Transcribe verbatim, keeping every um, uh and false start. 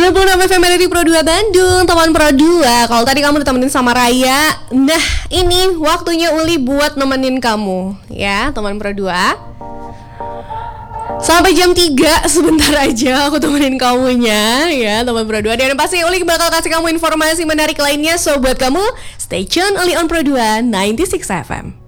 sembilan puluh enam F M dari Pro dua Bandung, teman Pro dua. Kalau tadi kamu ditemenin sama Raya, nah ini waktunya Uli buat nemenin kamu, ya teman Pro dua. Sampai jam tiga sebentar aja aku temenin kamunya, ya teman Pro dua. Dan pasti Uli bakal kasih kamu informasi menarik lainnya. So buat kamu, stay tune Uli on Pro dua sembilan puluh enam F M.